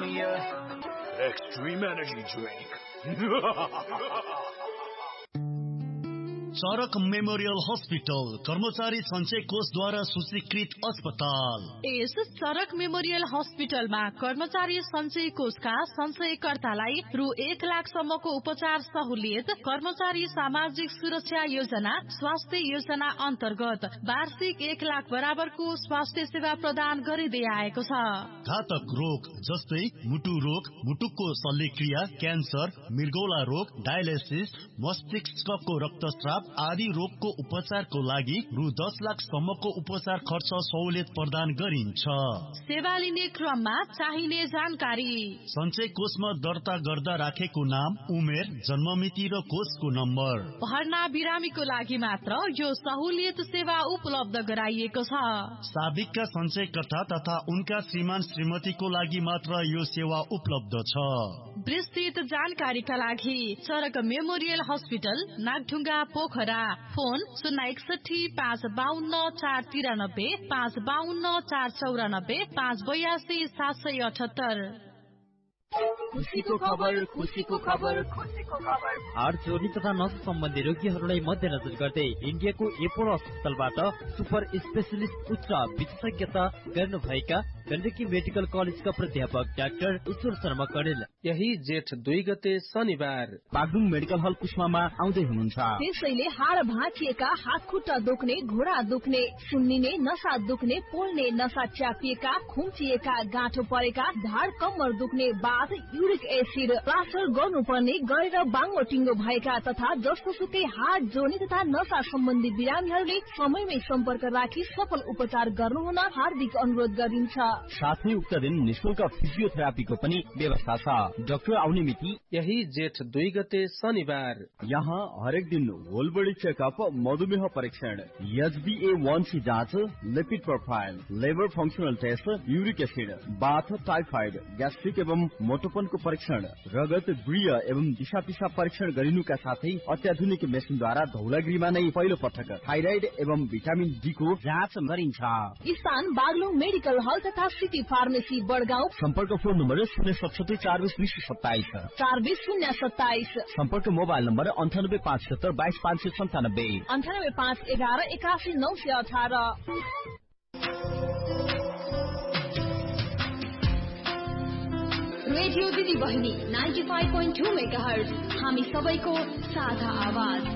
me a extreme energy drink. Charak memorial hospital कर्मचारी सञ्चय कोषद्वारा सूचीकृत अस्पताल। यस चरक मेमोरियल हस्पिटलमा कर्मचारी सञ्चय कोषका सञ्चयकर्तालाई रु 1 लाख सम्मको उपचार सहुलियत, कर्मचारी सामाजिक सुरक्षा योजना, स्वास्थ्य योजना अन्तर्गत वार्षिक 1 लाख बराबरको स्वास्थ्य सेवा प्रदान गरिँदै आएको छ। घातक रोग जस्तै मुटु रोग, मुटुको शल्यक्रिया, क्यान्सर, मृगौला रोग, डायलिसिस, मस्तिष्कको रक्तस्राव आदि रोगको उपचारको लागि रु 10 लाख सम्मको उपचार खर्च सहुलियत प्रदान गरिन्छ। सेवा लिने क्रममा चाहिने जानकारी: सञ्चय कोषमा दर्ता गर्दा राखेको नाम, उमेर, जन्ममिति र कोषको नम्बर। भर्ना बिरामीको लागि मात्र यो सहुलियत सेवा उपलब्ध गराइएको छ। साबिकका सञ्चयकर्ता तथा उनका श्रीमान श्रीमतीको लागि मात्र यो सेवा उपलब्ध छ। विस्तृत जानकारीका लागि चरक memorial hospital, Nagdhunga, Pokhara. Phone 061 552 493, 552 494, 582 778। खुसीको खबर, खुसीको खबर, खुसीको खबर। हाड चोर्नी तथा नस सम्बन्धी रोगीहरूलाई मध्यनजर गर्दै इन्डियाको एपोलो अस्पतालबाट सुपर स्पेशलिस्ट उच्च विशेषज्ञता गर्नुभएका गण्डकी मेडिकल कलेजका प्राध्यापक डाक्टर ईश्वर शर्मा कणेल यही जेठ 2 गते शनिबार बागलुङ मेडिकल हल कुस्मामा आउँदै हुनुहुन्छ। त्यसैले हाड भाँचिएका, हात खुट्टा दुख्ने, घुँडा दुख्ने, सुन्निने, नसा दुख्ने, पोल्ने, नसा च्यापिएका, खुम्चिएका, गाँठो परेका, ढाड कम्मर दुख्ने, बाथ, युरिक एसिड, प्लास्टर गर्नुपर्ने, गरेर बाङ्गो टिङ्गो भएका तथा जस्तोसुकै हाड जोड्ने तथा नसा सम्बन्धी बिरामीहरूले समयमै सम्पर्क राखी सफल उपचार गर्नुहुन हार्दिक अनुरोध गरिन्छ। साथै उक्त दिन निशुल्क फिजियोथेरापीको पनि व्यवस्था छ। डाक्टर आउने मिति यही जेठ 2 गते शनिबार। यहाँ हरेक दिन होल बडी चेकअप, मधुमेह परीक्षण, HbA1c जाँच, lipid profile, liver functional test, uric acid, बाथ, टाइफाइड, ग्यास्ट्रिक एवं मोटोपनको परीक्षण, रगत, गृह एवं दिशा पिसाब परीक्षण गरिनुका साथै अत्याधुनिक मेसिनद्वारा धौलागिरीमा नै पहिलो पटक थाइराइड एवं भिटामिन डी को जाँच गरिन्छ। स्थान बागलुङ मेडिकल हल तथा सिटी फार्मेसी बडगाउँ। सम्पर्क फोन नम्बर 067 420 2027 420 सम्पर्क मोबाइल नम्बर 98 570 22 597 98 511 81 918। रेडियो दिदी बहिनी 95.2 मेगाहर्ज, हामी सबैको साझा आवाज।